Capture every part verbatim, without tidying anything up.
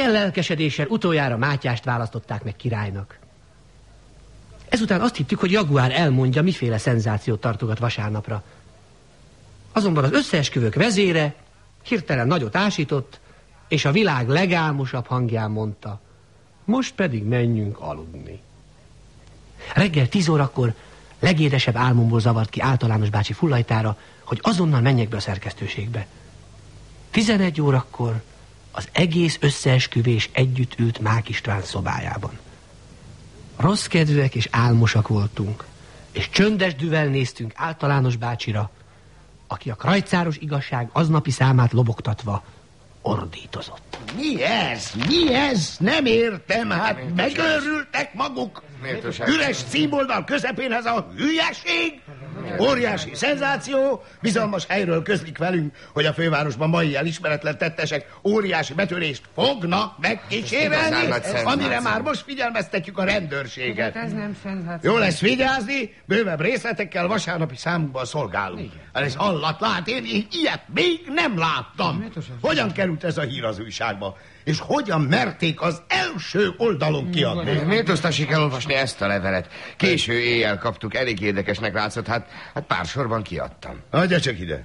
Ilyen lelkesedéssel utoljára Mátyást választották meg királynak. Ezután azt hittük, hogy Jaguár elmondja, miféle szenzációt tartogat vasárnapra. Azonban az összeesküvők vezére hirtelen nagyot ásított, és a világ legálmosabb hangján mondta: most pedig menjünk aludni. Reggel tíz órakor legédesebb álmomból zavart ki Általános bácsi fullajtára, hogy azonnal menjek be a szerkesztőségbe. Tizenegy órakor az egész összeesküvés együtt ült Mák István szobájában. Rossz kedvűek és álmosak voltunk, és csöndes düvel néztünk Általános bácsira, aki a krajcáros igazság aznapi számát lobogtatva ordítozott. Mi ez? Mi ez? Nem értem, hát megőrültek maguk. Üres címoldal közepén ez a hülyeség? Óriási szenzáció, bizalmas helyről közlik velünk, hogy a fővárosban mai elismeretlen tettesek óriási betörést fognak megkísérelni, amire már most figyelmeztetjük a rendőrséget. Ez nem szenzáció. Jó lesz vigyázni, bővebb részletekkel vasárnapi számunkban szolgálunk. Ez hallatlan, hát én, én ilyet még nem láttam. Hogyan került ez a hír az újságba? És hogyan merték az első oldalon kiadni? Miért osztassék elolvasni ezt a levelet? Késő éjjel kaptuk, elég érdekesnek látszott, hát, hát pár sorban kiadtam. Adja csak ide.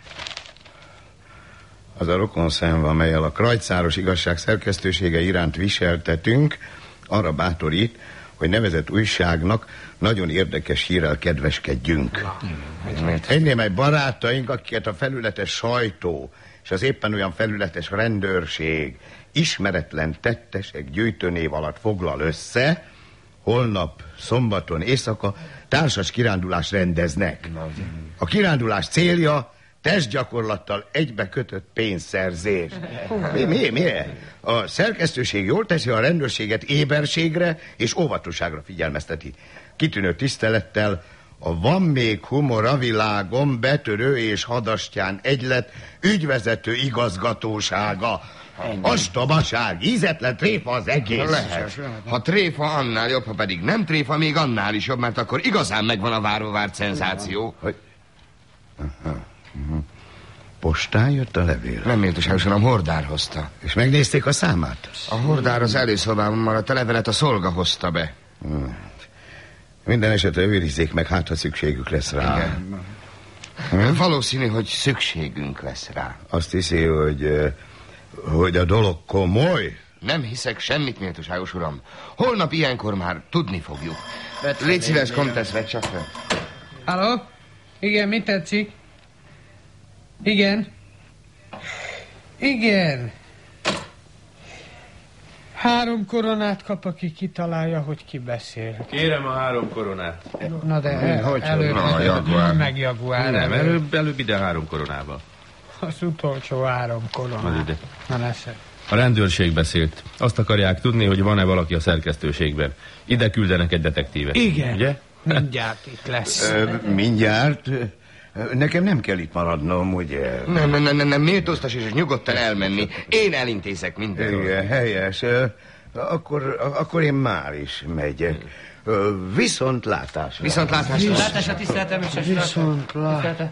Az a rokonszem, amelyel a krajcáros igazság szerkesztősége iránt viseltetünk, arra bátorít, hogy nevezett újságnak nagyon érdekes hírrel kedveskedjünk. Egynémely barátaink, akiket a felületes sajtó és az éppen olyan felületes rendőrség ismeretlen tettesek gyűjtőnév alatt foglal össze, holnap szombaton éjszaka társas kirándulást rendeznek. A kirándulás célja testgyakorlattal egybekötött pénzszerzés. Mi, mi, mi? A szerkesztőség jól teszi, a rendőrséget éberségre és óvatosságra figyelmezteti. Kitűnő tisztelettel a Van még humor a világon betörő és hadastyán egylet ügyvezető igazgatósága. Ostobaság, ízetlen tréfa az egész. Lehet. Ha tréfa, annál jobb, ha pedig nem tréfa, még annál is jobb, mert akkor igazán megvan a váróvárt szenzáció. Hogy... Aha. Uh-huh. Postán jött a levél? Nem méltóságos, hanem Hordár hozta. És megnézték a számát? A Hordár az előszobában maradt, a levelet a szolga hozta be. Hmm. Minden esetre őrizzék meg, hát ha szükségük lesz rá. Igen. Hmm? Valószínű, hogy szükségünk lesz rá. Azt hiszi, hogy, hogy a dolog komoly? Nem hiszek semmit, méltóságos uram. Holnap ilyenkor már tudni fogjuk. Légy szíves, Comtesz, vedd csak fel. Halló? Igen, mit tetszik? Igen. Igen. Három koronát kap, aki kitalálja, hogy ki beszél. Kérem a három koronát. Na de el, hogy előbb na, Jaguár. meg Jaguár. Nem, előbb, előbb ide három koronával. Az utolsó három korona. ide. Na lesz. A rendőrség beszélt. Azt akarják tudni, hogy van-e valaki a szerkesztőségben. Ide küldenek egy detektívet. Igen. Ugye? Mindjárt itt lesz. Ö, mindjárt? Nekem nem kell itt maradnom, ugye? Nem, nem, nem, nem, méltóztas és nyugodtan elmenni. Én elintézek mindent. Igen, helyes. Akkor, akkor én már is megyek. Viszontlátásra. Viszontlátásra. Viszontlátásra, tiszteltem, és Viszontlátásra.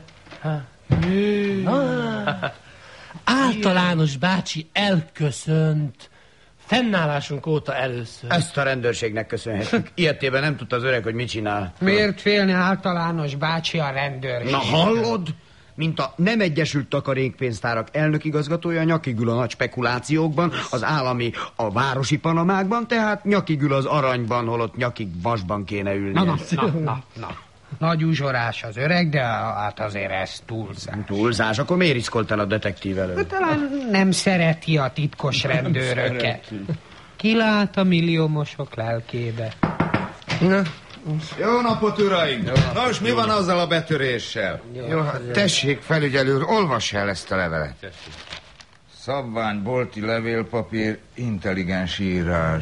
Általános bácsi elköszönt. Fennállásunk óta először. Ezt a rendőrségnek köszönhetjük. Ilyetében nem tudta az öreg, hogy mit csinál. Miért félni Általános bácsi a rendőrség? Na hallod? Mint a nem egyesült takarékpénztárak elnökigazgatója nyakigül a nagy spekulációkban, az állami a városi panamákban, tehát nyakigül az aranyban, holott nyakig vasban kéne ülni. Na, na, na, na, na. Nagy uzsorás az öreg, de hát azért ez túlzás. Túlzás? Akkor miért iszkoltál a detektív előtt? Talán nem szereti a titkos rendőröket. Kilát a milliómosok lelkébe. Na, jó napot, uraim! Nos, mi van azzal a betöréssel? jó, hát tessék, felügyelő úr, olvass el ezt a levelet. Szabvány, bolti levélpapír, intelligens írás.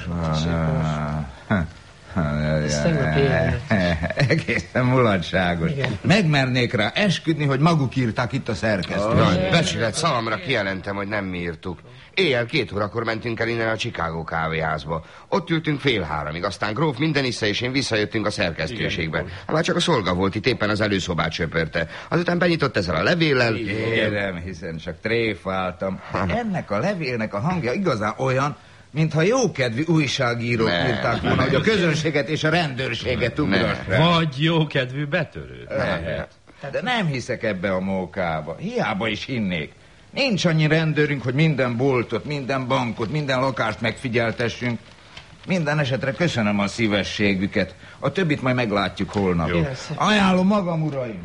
Egészen mulatságos. Megmernék rá esküdni, hogy maguk írták itt a szerkesztőt. Nagy becsület szalamra kijelentem, hogy nem mi írtuk. Éjjel két órakor mentünk el innen a Chicago kávéházba. Ott ültünk fél háromig, aztán gróf Mindenissza és én visszajöttünk a szerkesztőségbe. Hát már csak a szolga volt itt, éppen az előszobát söpörte. Azután benyitott ezzel a levéllel. Kérem, hiszen csak tréfáltam. Ennek a levélnek a hangja igazán olyan, Mintha jókedvű újságírók Ne, írták ne, volna, ne, hogy a ne. közönséget és a rendőrséget ugrasra. Vagy jókedvű betörő. Lehet. De nem hiszek ebbe a mókába. Hiába is hinnék. Nincs annyi rendőrünk, hogy minden boltot, minden bankot, minden lakást megfigyeltessünk. Minden esetre köszönöm a szívességüket. A többit majd meglátjuk holnap. Jó. Ajánlom magam, uraim.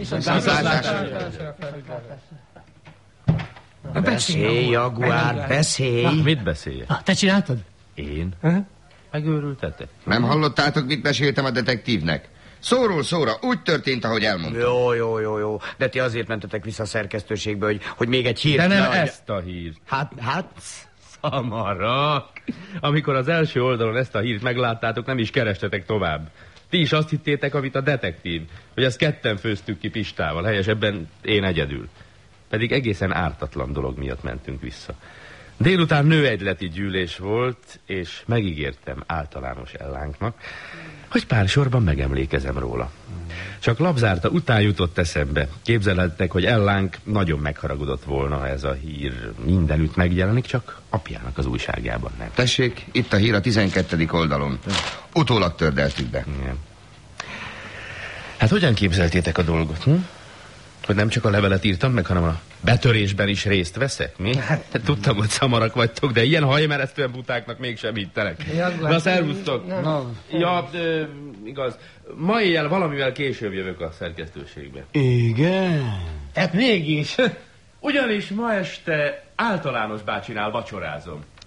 Beszélj, Jaguár, beszélj. Mit beszéljek? Ah, te csináltad? Én? Aha. Megőrültetek? Nem hallottátok, mit meséltem a detektívnek? Szóról szóra úgy történt, ahogy elmondtam. Jó, jó, jó, jó. De ti azért mentetek vissza a szerkesztőségbe, hogy, hogy még egy hírt... De nem leadja- ezt a hírt. Hát, hát... Szamarak! Amikor az első oldalon ezt a hírt megláttátok, nem is kerestetek tovább. Ti is azt hittétek, amit a detektív, hogy ezt ketten főztük ki Pistával, helyesebben én egyedül. Pedig egészen ártatlan dolog miatt mentünk vissza. Délután nőegyleti gyűlés volt, és megígértem általános ellánknak, hogy pár sorban megemlékezem róla. Csak labzárta után jutott eszembe. Képzelhettek, hogy ellánk nagyon megharagudott volna, ha ez a hír mindenütt megjelenik, csak apjának az újságában nem. Tessék, itt a hír a tizenkettedik oldalon. Utólag tördeltük be. Igen. Hát hogyan képzeltétek a dolgot, hm? Hogy nem csak a levelet írtam meg, hanem a betörésben is részt veszek, mi? Hát, tudtam, hogy szamarak vagytok, de ilyen hajmeresztően butáknak mégsem hittelek. Na, szervusztok! No. Ja, ö, igaz. Ma éjjel valamivel később jövök a szerkesztőségbe. Igen? Hát mégis. Ugyanis ma este általános bácsinál vacsorázom.